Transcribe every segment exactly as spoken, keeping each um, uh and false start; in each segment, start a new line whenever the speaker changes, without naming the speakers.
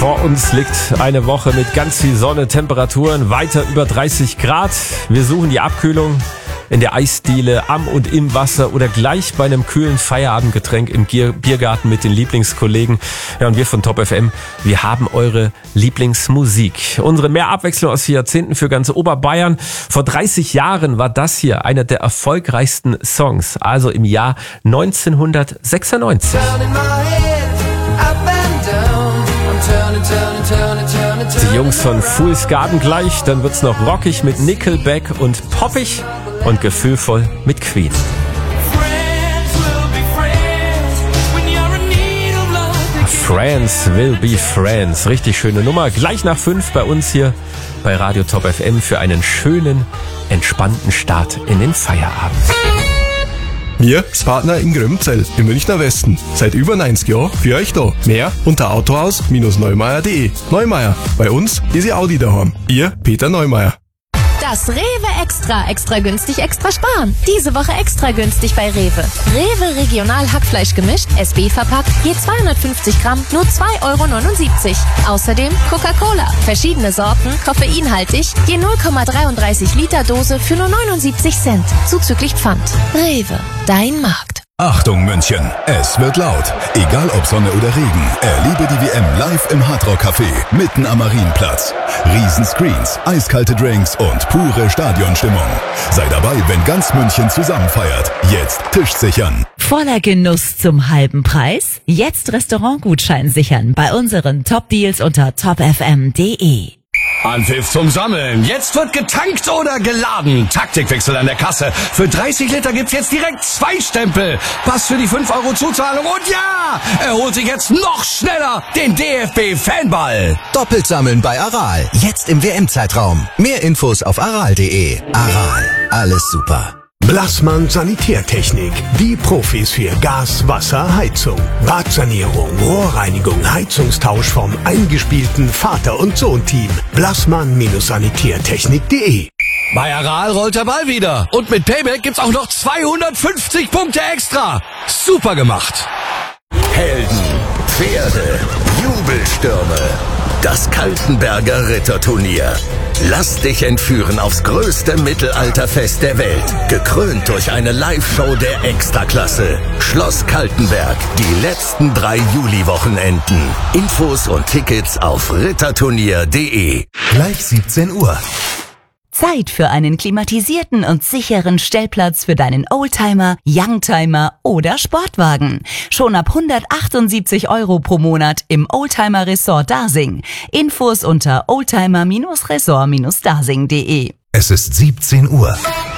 Vor uns liegt eine Woche mit ganz viel Sonne, Temperaturen weiter über dreißig Grad. Wir suchen die Abkühlung in der Eisdiele, am und im Wasser oder gleich bei einem kühlen Feierabendgetränk im Biergarten mit den Lieblingskollegen. Ja, und wir von Top F M, wir haben eure Lieblingsmusik. Unsere mehr Abwechslung aus vier Jahrzehnten für ganz Oberbayern. Vor dreißig Jahren war das hier einer der erfolgreichsten Songs, also im Jahr neunzehnhundertsechsundneunzig. Die Jungs von Fool's Garden gleich, dann wird's noch rockig mit Nickelback und poppig und gefühlvoll mit Queen. Friends will be friends. Richtig schöne Nummer. Gleich nach fünf bei uns hier bei Radio Top F M für einen schönen, entspannten Start in den Feierabend.
Wir, das Partner in Grömzell im Münchner Westen. Seit über neunzig Jahren für euch da. Mehr unter autohaus Bindestrich neumeier punkt de. Neumeier, bei uns ist ihr Audi daheim. Ihr Peter Neumeier.
Das Rewe Extra. Extra günstig, extra sparen. Diese Woche extra günstig bei Rewe. Rewe Regional Hackfleisch gemischt, S B verpackt, je zweihundertfünfzig Gramm, nur zwei Euro neunundsiebzig. Außerdem Coca-Cola. Verschiedene Sorten, koffeinhaltig, je null Komma dreiunddreißig Liter Dose für nur neunundsiebzig Cent. Zuzüglich Pfand. Rewe, dein Markt.
Achtung München, es wird laut. Egal ob Sonne oder Regen, erlebe die W M live im Hardrock Café, mitten am Marienplatz. Riesenscreens, eiskalte Drinks und pure Stadionstimmung. Sei dabei, wenn ganz München zusammen feiert. Jetzt Tisch sichern.
Voller Genuss zum halben Preis? Jetzt Restaurantgutschein sichern bei unseren Top-Deals unter top f m punkt de.
Anpfiff zum Sammeln. Jetzt wird getankt oder geladen. Taktikwechsel an der Kasse. Für dreißig Liter gibt's jetzt direkt zwei Stempel. Pass für die fünf Euro Zuzahlung. Und ja, er holt sich jetzt noch schneller den D F B-Fanball.
Doppelt sammeln bei Aral. Jetzt im W M-Zeitraum. Mehr Infos auf aral punkt de. Aral. Alles super.
Blassmann Sanitärtechnik. Die Profis für Gas, Wasser, Heizung. Badsanierung, Rohrreinigung, Heizungstausch vom eingespielten Vater- und Sohn-Team. Blassmann Sanitärtechnik punkt de.
Bei Aral rollt der Ball wieder. Und mit Payback gibt's auch noch zweihundertfünfzig Punkte extra. Super gemacht.
Helden, Pferde, Jubelstürme. Das Kaltenberger Ritterturnier. Lass dich entführen aufs größte Mittelalterfest der Welt. Gekrönt durch eine Live-Show der Extraklasse. Schloss Kaltenberg. Die letzten drei Juli-Wochenenden. Infos und Tickets auf ritterturnier punkt de.
Gleich siebzehn Uhr.
Zeit für einen klimatisierten und sicheren Stellplatz für deinen Oldtimer, Youngtimer oder Sportwagen. Schon ab hundertachtundsiebzig Euro pro Monat im Oldtimer Resort Dasing. Infos unter oldtimer Resort Dasing punkt de.
Es ist siebzehn Uhr.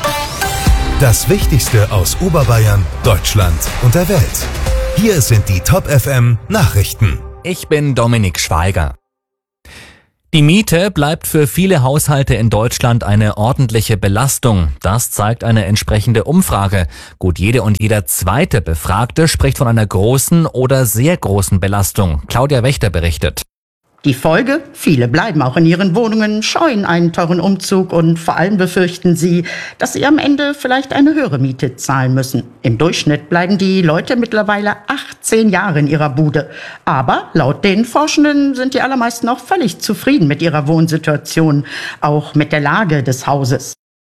Das Wichtigste aus Oberbayern, Deutschland und der Welt. Hier sind die Top F M Nachrichten.
Ich bin Dominik Schweiger. Die Miete bleibt für viele Haushalte in Deutschland eine ordentliche Belastung. Das zeigt eine entsprechende Umfrage. Gut jede und jeder zweite Befragte spricht von einer großen oder sehr großen Belastung. Claudia Wächter berichtet.
Die Folge? Viele bleiben auch in ihren Wohnungen, scheuen einen teuren Umzug und vor allem befürchten sie, dass sie am Ende vielleicht eine höhere Miete zahlen müssen. Im Durchschnitt bleiben die Leute mittlerweile achtzehn Jahre in ihrer Bude. Aber laut den Forschenden sind die allermeisten auch völlig zufrieden mit ihrer Wohnsituation, auch mit der Lage des Hauses.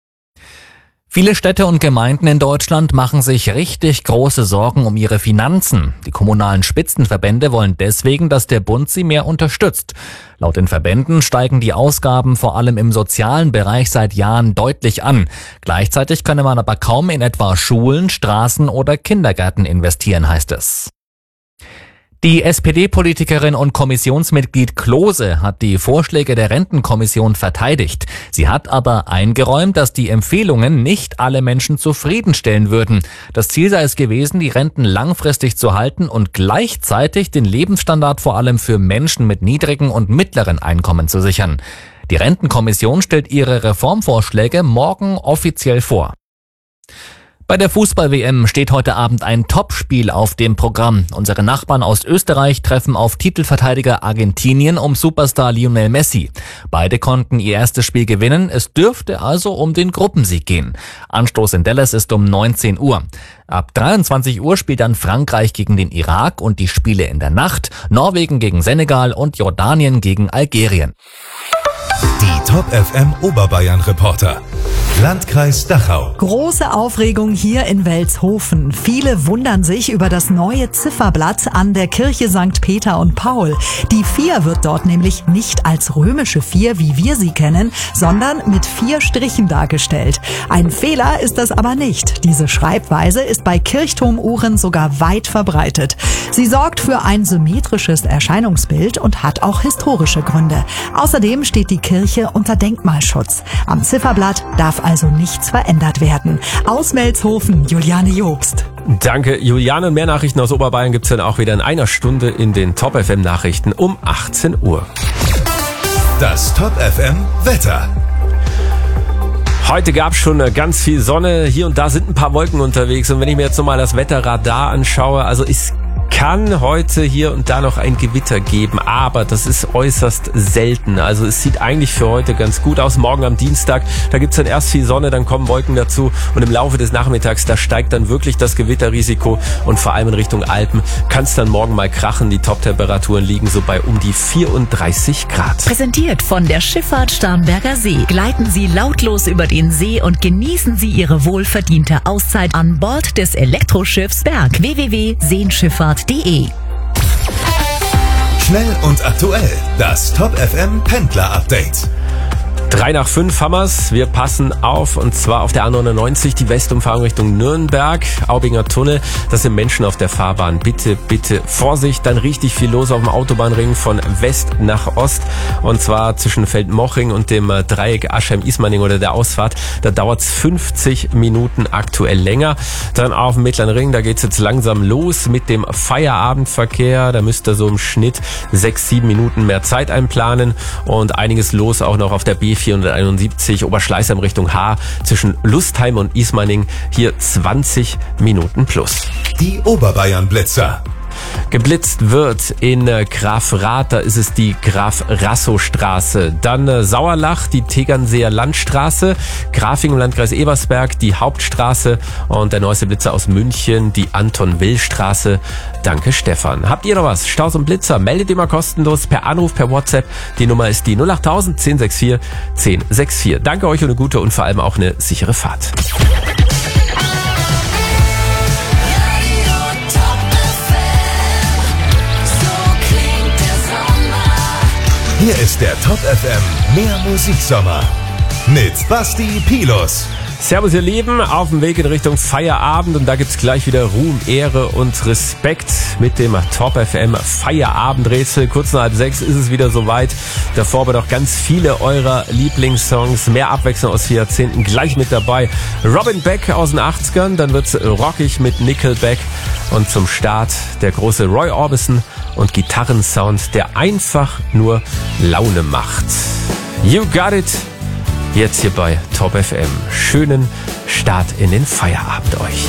Viele Städte und Gemeinden in Deutschland machen sich richtig große Sorgen um ihre Finanzen. Die kommunalen Spitzenverbände wollen deswegen, dass der Bund sie mehr unterstützt. Laut den Verbänden steigen die Ausgaben vor allem im sozialen Bereich seit Jahren deutlich an. Gleichzeitig könne man aber kaum in etwa Schulen, Straßen oder Kindergärten investieren, heißt es. Die S P D-Politikerin und Kommissionsmitglied Klose hat die Vorschläge der Rentenkommission verteidigt. Sie hat aber eingeräumt, dass die Empfehlungen nicht alle Menschen zufriedenstellen würden. Das Ziel sei es gewesen, die Renten langfristig zu halten und gleichzeitig den Lebensstandard vor allem für Menschen mit niedrigen und mittleren Einkommen zu sichern. Die Rentenkommission stellt ihre Reformvorschläge morgen offiziell vor. Bei der Fußball-W M steht heute Abend ein Topspiel auf dem Programm. Unsere Nachbarn aus Österreich treffen auf Titelverteidiger Argentinien um Superstar Lionel Messi. Beide konnten ihr erstes Spiel gewinnen. Es dürfte also um den Gruppensieg gehen. Anstoß in Dallas ist um neunzehn Uhr. Ab dreiundzwanzig Uhr spielt dann Frankreich gegen den Irak und die Spiele in der Nacht Norwegen gegen Senegal und Jordanien gegen Algerien.
Die Top F M Oberbayern Reporter. Landkreis Dachau.
Große Aufregung hier in Welzhofen. Viele wundern sich über das neue Zifferblatt an der Kirche Sankt Peter und Paul. Die vier wird dort nämlich nicht als römische vier, wie wir sie kennen, sondern mit vier Strichen dargestellt. Ein Fehler ist das aber nicht. Diese Schreibweise ist bei Kirchturmuhren sogar weit verbreitet. Sie sorgt für ein symmetrisches Erscheinungsbild und hat auch historische Gründe. Außerdem steht die Kirche unter Denkmalschutz. Am Zifferblatt darf also nichts verändert werden. Aus Welzhofen, Juliane Jobst.
Danke, Juliane. Und mehr Nachrichten aus Oberbayern gibt's dann auch wieder in einer Stunde in den Top F M Nachrichten um achtzehn Uhr.
Das Top F M Wetter.
Heute gab's schon ganz viel Sonne. Hier und da sind ein paar Wolken unterwegs. Und wenn ich mir jetzt nochmal das Wetterradar anschaue, also ist kann heute hier und da noch ein Gewitter geben, aber das ist äußerst selten. Also es sieht eigentlich für heute ganz gut aus. Morgen am Dienstag, da gibt's dann erst viel Sonne, dann kommen Wolken dazu und im Laufe des Nachmittags, da steigt dann wirklich das Gewitterrisiko und vor allem in Richtung Alpen kann es dann morgen mal krachen. Die Top-Temperaturen liegen so bei um die vierunddreißig Grad.
Präsentiert von der Schifffahrt Starnberger See. Gleiten Sie lautlos über den See und genießen Sie Ihre wohlverdiente Auszeit an Bord des Elektroschiffs Berg. w w w punkt seenschifffahrt punkt de.
Schnell und aktuell. Das Top F M Pendler Update.
Drei nach fünf haben wir's. Wir passen auf, und zwar auf der A neunundneunzig, die Westumfahrung Richtung Nürnberg, Aubinger Tunnel. Das sind Menschen auf der Fahrbahn. Bitte, bitte Vorsicht. Dann richtig viel los auf dem Autobahnring von West nach Ost. Und zwar zwischen Feldmoching und dem Dreieck Aschheim-Ismaning oder der Ausfahrt. Da dauert's fünfzig Minuten aktuell länger. Dann auf dem Mittleren Ring, da geht's jetzt langsam los mit dem Feierabendverkehr. Da müsst ihr so im Schnitt sechs, sieben Minuten mehr Zeit einplanen. Und einiges los auch noch auf der B vierhunderteinundsiebzig Oberschleißheim Richtung Haar zwischen Lustheim und Ismaning, hier zwanzig Minuten plus.
Die Oberbayern Blitzer.
Geblitzt wird in äh, Grafrath, da ist es die Graf-Rasso-Straße. Dann äh, Sauerlach, die Tegernseer Landstraße, Grafing im Landkreis Ebersberg, die Hauptstraße und der neueste Blitzer aus München, die Anton-Will-Straße. Danke, Stefan. Habt ihr noch was? Staus und Blitzer, meldet ihr mal kostenlos per Anruf, per WhatsApp. Die Nummer ist die null acht null null null eins sechs vier eins null sechs vier. Danke euch und eine gute und vor allem auch eine sichere Fahrt.
Hier ist der Top F M Mehr Musiksommer mit Basti Pilus.
Servus ihr Lieben, auf dem Weg in Richtung Feierabend und da gibt's gleich wieder Ruhm, Ehre und Respekt mit dem Top F M Feierabendrätsel. Kurz nach halb sechs ist es wieder soweit. Davor aber noch ganz viele eurer Lieblingssongs, mehr Abwechslung aus vier Jahrzehnten gleich mit dabei. Robin Beck aus den achtzigern, dann wird's rockig mit Nickelback und zum Start der große Roy Orbison und Gitarrensound, der einfach nur Laune macht. You got it. Jetzt hier bei Top F M. Schönen Start in den Feierabend euch.